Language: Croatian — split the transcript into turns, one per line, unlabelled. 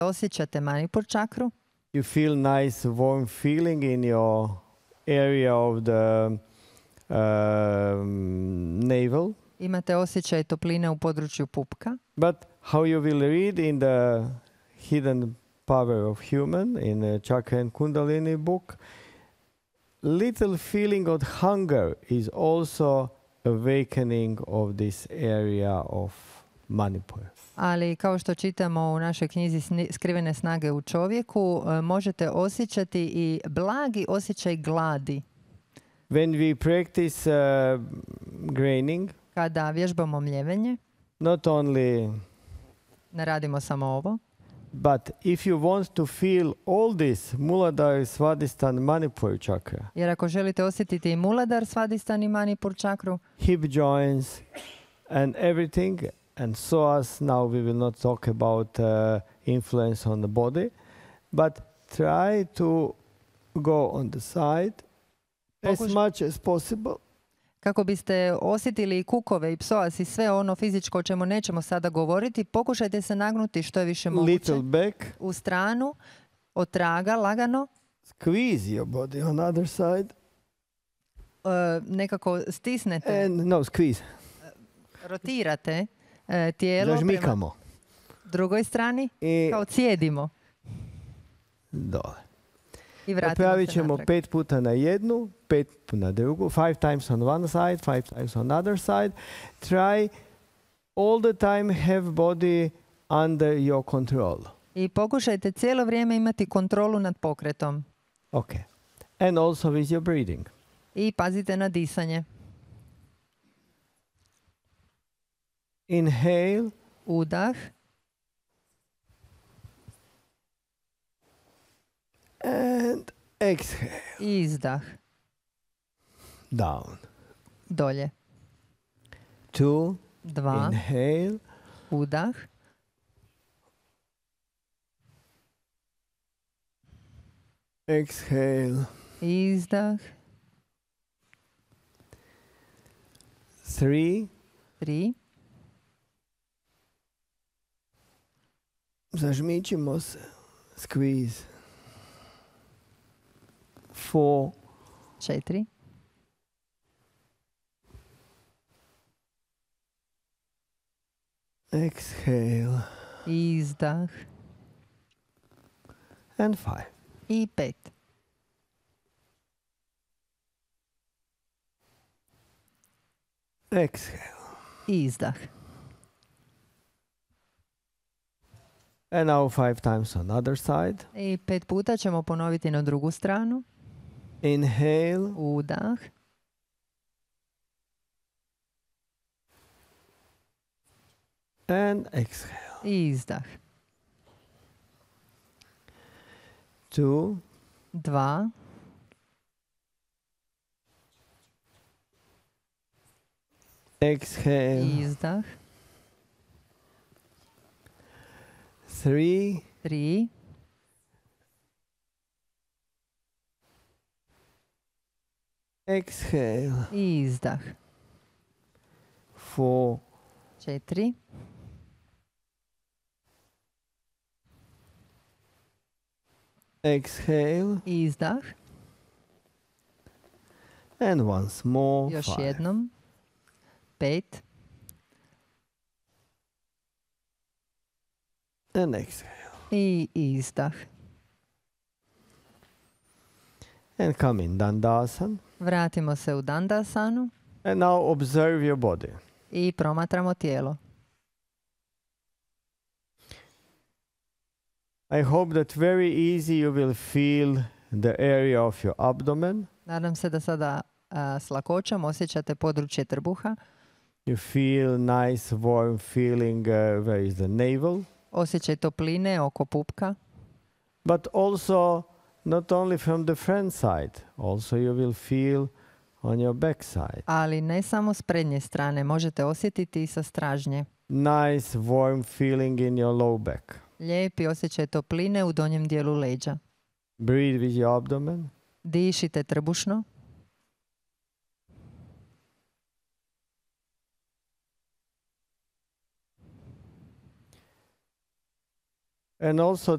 Osjećate Manipur čakru.
You feel nice warm feeling in your area of the navel.
Imate osjećaj topline u području pupka.
But how you will read in the Hidden Power of Human in the Chakra and Kundalini book, little feeling of hunger is also awakening of this area of Manipur.
Ali kao što čitamo u našoj knjizi Skrivene snage u čovjeku, možete osjećati i blagi osjećaj gladi.
When we practice graining,
kada vježbamo mljevenje,
not only
ne radimo samo ovo,
but if you want to feel all this Muladhara, Svadhisthana, Manipur chakra,
jer ako želite osjetiti i Muladhara, Svadhisthana i Manipur čakru,
hip joints and everything, and psoas, now we will not talk about influence on the body, but try to go on the side as much as possible.
Kako biste osjetili i kukove i psoas i sve ono fizičko o čemu nećemo sada govoriti, pokušajte se nagnuti što je više moguće.
Little back.
U stranu, otraga, lagano.
Squeeze your body on other side.
Nekako stisnete.
And no, squeeze.
Rotirate tijelo
prema
drugoj strani, kao cijedimo.
Dole.
I vratimo
Napravit
se
ćemo
natrag.
5 puta na jednu, 5 na drugu, 5 times on one side, 5 times on other side. Try all the time have body under your control.
I pokušajte cijelo vrijeme imati kontrolu nad pokretom.
Okay. And also with your breathing.
I pazite na disanje.
Inhale.
Udah.
And exhale.
Izdah.
Down.
Dolje.
2.
2.
Inhale.
Udah.
Exhale.
Izdah.
3.
3.
Zažmičimo se. Squeeze. 4.
4.
Exhale.
Izdah.
And 5.
I 5.
Exhale.
Izdah.
And now 5 times on other side.
I 5 puta ćemo ponoviti na drugu stranu.
Inhale.
Udah.
And exhale.
Izdah.
2.
2.
Exhale.
Izdah.
3.
3.
Exhale.
Izdah.
4.
4.
Exhale.
Izdah.
And once more.
Još
5.
jednom. 5.
And exhale.
I izdah.
And come in Dandasana.
Vratimo se u Dandasanu
And now observe your body.
i promatramo tijelo.
I hope that very easy you will feel the area of your abdomen.
Nadam se da sada s lakoćom osjećate područje trbuha.
You feel nice warm feeling where is the navel.
Osjećaj topline oko pupka.
But also not only from the front side, also you will feel on your back side.
Ali ne samo s prednje strane, možete osjetiti i sa stražnje.
Nice warm feeling in your low back.
Lijepi osjećaj topline u donjem dijelu leđa.
Breathe with your abdomen.
Dišite trbušno.
And also